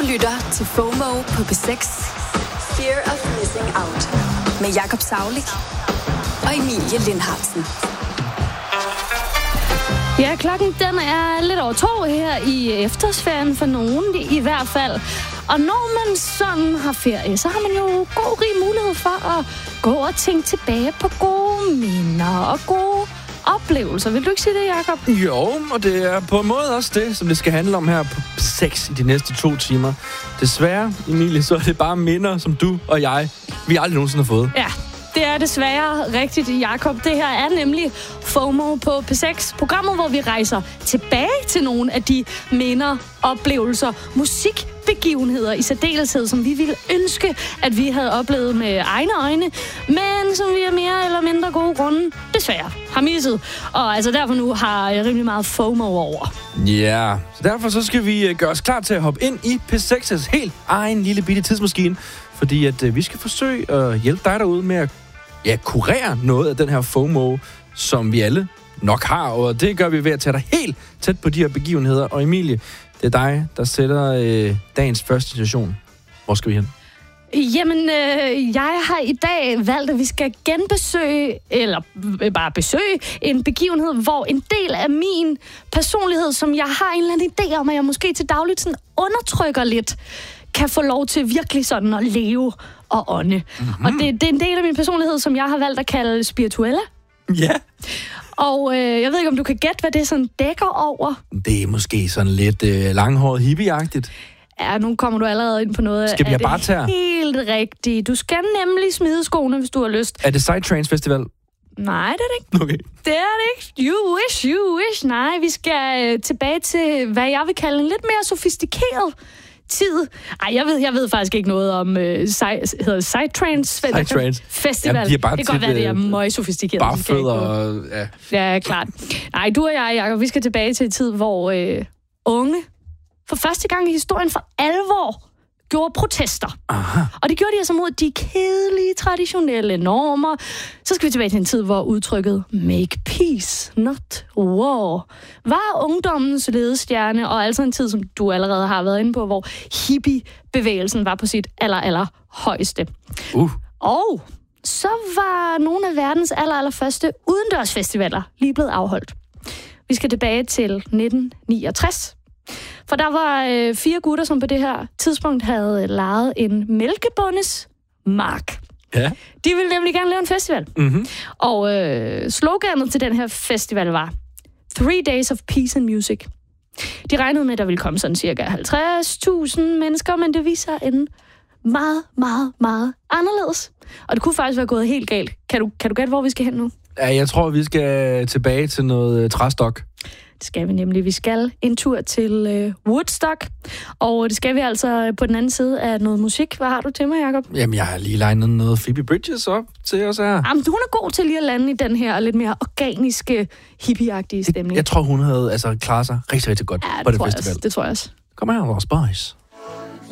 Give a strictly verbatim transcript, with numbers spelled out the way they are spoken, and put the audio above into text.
lytter til FOMO på P seks. Fear of Missing Out. Med Jakob Saulik og Emilie Lindhartsen. Ja, klokken den er lidt over to her i efterårsferien for nogen i hvert fald. Og når man sådan har ferie, så har man jo god rig mulighed for at gå og tænke tilbage på gode minder og gode oplevelser. Vil du ikke sige det, Jakob? Jo, og det er på en måde også det, som det skal handle om her på seks i de næste to timer. Desværre, Emilie, så er det bare minder, som du og jeg, vi aldrig nogensinde har fået. Ja, det er desværre rigtigt, Jakob. Det her er nemlig FOMO på P seks, programmet, hvor vi rejser tilbage til nogle af de minder, oplevelser, musikbegivenheder i særdeleshed, som vi ville ønske, at vi havde oplevet med egne øjne, men som vi af mere eller mindre gode grunde desværre har misset. Og altså derfor nu har jeg rimelig meget FOMO over. Ja, så derfor så skal vi gøre os klar til at hoppe ind i P seks's helt egen lille bitte tidsmaskine, fordi at øh, vi skal forsøge at hjælpe dig derude med at ja, kurere noget af den her FOMO, som vi alle nok har, og det gør vi ved at tage dig helt tæt på de her begivenheder. Og Emilie, det er dig, der sætter øh, dagens første situation. Hvor skal vi hen? Jamen, øh, jeg har i dag valgt, at vi skal genbesøge, eller bare besøge, en begivenhed, hvor en del af min personlighed, som jeg har en eller anden idé om, at jeg måske til dagligt sådan undertrykker lidt, kan få lov til virkelig sådan at leve og ånde. Mm-hmm. Og det, det er en del af min personlighed, som jeg har valgt at kalde spirituella. Ja. Og øh, jeg ved ikke, om du kan gætte, hvad det sådan dækker over. Det er måske sådan lidt øh, langhåret hippie-agtigt. Ja, nu kommer du allerede ind på noget skal vi af bare det tage? Helt rigtigt. Du skal nemlig smide skoene, hvis du har lyst. Er det Psytrance Festival? Nej, det er det ikke. Okay. Det er det ikke. You wish, you wish. Nej, vi skal øh, tilbage til, hvad jeg vil kalde en lidt mere sofistikeret tid. Ej, jeg ved, jeg ved faktisk ikke noget om øh, hedder det Psytrance Festival. Jamen, de bare det kan godt være, det er meget sofistikeret. Bare fødder og... Ja. Ja, klart. Nej, du og jeg, Jacob, vi skal tilbage til en tid, hvor øh, unge for første gang i historien for alvor gjorde protester. Aha. Og det gjorde de altså mod de kedelige, traditionelle normer. Så skal vi tilbage til en tid, hvor udtrykket make peace, not war, var ungdommens ledestjerne, og altså en tid, som du allerede har været inde på, hvor hippie-bevægelsen var på sit aller, aller højeste. Uh. Og så var nogle af verdens aller, aller første udendørsfestivaler lige blevet afholdt. Vi skal tilbage til nitten niogtres. For der var øh, fire gutter, som på det her tidspunkt havde lejet en mælkebondes mark. Ja. De ville nemlig gerne lave en festival. Mm-hmm. Og øh, sloganet til den her festival var Three Days of Peace and Music. De regnede med, at der ville komme sådan cirka halvtreds tusind mennesker, men det viser en meget, meget, meget anderledes. Og det kunne faktisk være gået helt galt. Kan du, kan du gætte, hvor vi skal hen nu? Ja, jeg tror, vi skal tilbage til noget træstok. Det skal vi nemlig. Vi skal en tur til øh, Woodstock, og det skal vi altså på den anden side af noget musik. Hvad har du til mig, Jacob? Jamen, jeg har lige legnet noget Phoebe Bridgers op til os her. Jamen, hun er god til lige at lande i den her lidt mere organiske, hippie-agtige stemning. Jeg tror, hun havde altså klaret sig rigtig, rigtig godt ja, på det festival. festival. Det tror jeg også. Kom her, vores boys.